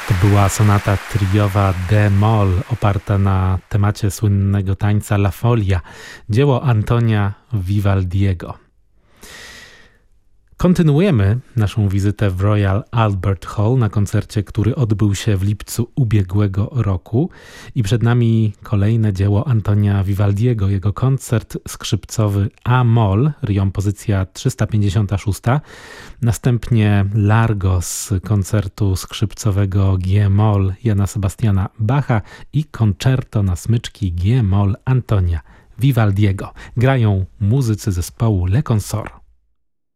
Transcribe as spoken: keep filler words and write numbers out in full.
To była sonata triowa D-moll oparta na temacie słynnego tańca La Folia, dzieło Antonia Vivaldiego. Kontynuujemy naszą wizytę w Royal Albert Hall na koncercie, który odbył się w lipcu ubiegłego roku i przed nami kolejne dzieło Antonia Vivaldiego, jego koncert skrzypcowy A-moll, riom pozycja trzysta pięćdziesiąta szósta, następnie Largo z koncertu skrzypcowego G-moll Jana Sebastiana Bacha i koncerto na smyczki G-moll Antonia Vivaldiego. Grają muzycy zespołu Le Consort.